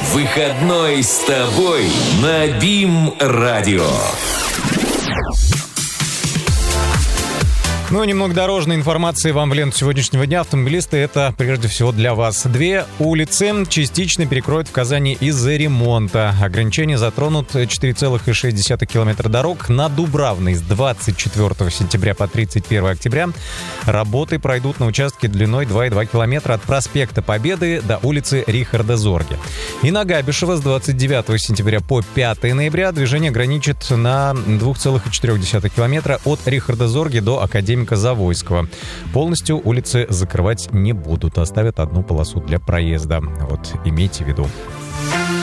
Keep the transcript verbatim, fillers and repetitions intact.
Выходной с тобой на БИМ-радио. Ну, немного дорожной информации вам в ленту сегодняшнего дня. Автомобилисты, это прежде всего для вас. Две улицы частично перекроют в Казани из-за ремонта. Ограничения затронут четыре целых шесть десятых километра дорог. На Дубравной с двадцать четвёртого сентября по тридцать первого октября работы пройдут на участке длиной два и два километра от проспекта Победы до улицы Рихарда Зорге. И на Габишева с двадцать девятого сентября по пятого ноября движение ограничит на два целых четыре десятых километра от Рихарда Зорги до Академии Завойского. Полностью улицы закрывать не будут, оставят одну полосу для проезда. Вот, имейте в виду.